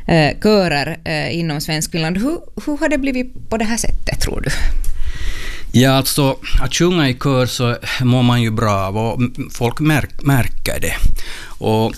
körer inom Svenskfinland. Hur har det blivit på det här sättet, tror du? Ja, alltså att sjunga i kör så mår man ju bra av och folk märker det. Och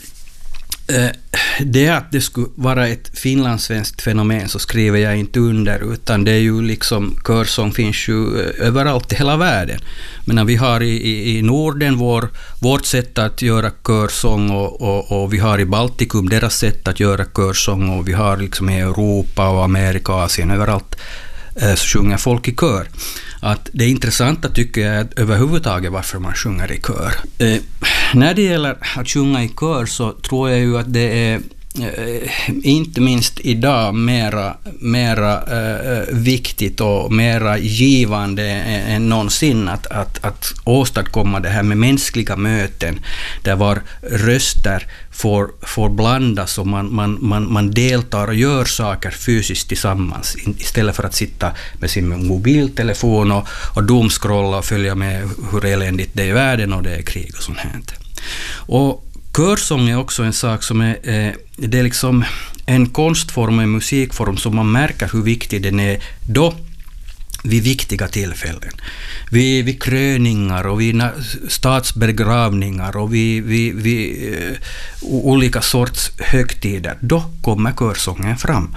det att det skulle vara ett finlandssvenskt fenomen så skriver jag inte under, utan det är ju liksom, körsång finns ju överallt i hela världen. Men vi har i Norden vårt sätt att göra körsång och vi har i Baltikum deras sätt att göra körsång och vi har liksom i Europa och Amerika och Asien överallt så sjunger folk i kör. Att det intressanta tycker jag är överhuvudtaget varför man sjunger i kör. När det gäller att sjunga i kör så tror jag ju att det är inte minst idag mera viktigt och mera givande än någonsin att åstadkomma det här med mänskliga möten där var röster får blandas och man deltar och gör saker fysiskt tillsammans istället för att sitta med sin mobiltelefon och doomscrolla och följa med hur eländigt det är i världen och det är krig och sånt här. Och körsång är också en sak som det är liksom en konstform och en musikform som man märker hur viktig den är då vid viktiga tillfällen. Vid kröningar och vid statsbegravningar och vid olika sorts högtider. Då kommer körsången fram.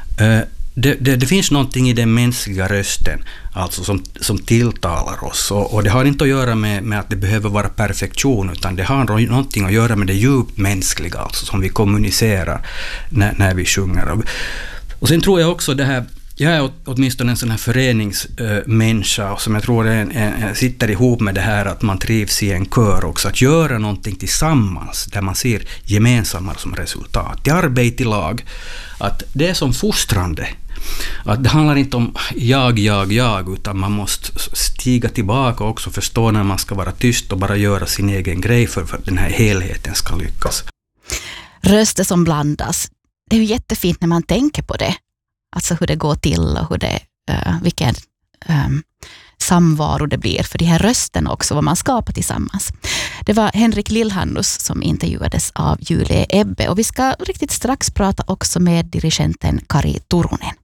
Det finns någonting i den mänskliga rösten alltså som tilltalar oss och det har inte att göra med att det behöver vara perfektion, utan det har någonting att göra med det djupt mänskliga alltså, som vi kommunicerar när vi sjunger. Och sen tror jag också det här, jag är åtminstone en sån här föreningsmänniska som jag tror sitter ihop med det här att man trivs i en kör också, att göra någonting tillsammans där man ser gemensamma som resultat. Det arbete i lag, att det är som fostrande. Att det handlar inte om jag, utan man måste stiga tillbaka och också förstå när man ska vara tyst och bara göra sin egen grej för att den här helheten ska lyckas. Röster som blandas, det är ju jättefint när man tänker på det. Alltså hur det går till och hur det, vilken samvaro det blir för de här rösterna också, vad man skapar tillsammans. Det var Henrik Lillhannus som intervjuades av Julie Ebbe och vi ska riktigt strax prata också med dirigenten Kari Turunen.